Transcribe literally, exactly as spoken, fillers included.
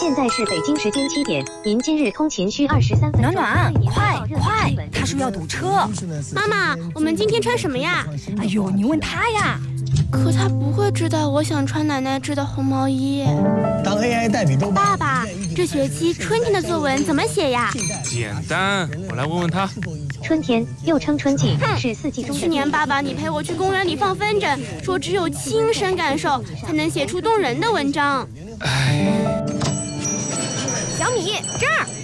现在是北京时间七点，您今日通勤需二十三分钟。 暖暖，快快，他说要堵车。 妈妈，我们今天穿什么呀？ 哎呦，你问他呀。 可他不会知道我想穿奶奶织的红毛衣。 当 A I 代笔都爸爸，这学期春天的作文怎么写呀？ 简单，我来问问他。 春天又称春季，是四季中的。 去年爸爸你陪我去公园里放风筝，说只有亲身感受才能写出动人的文章。 小米这儿。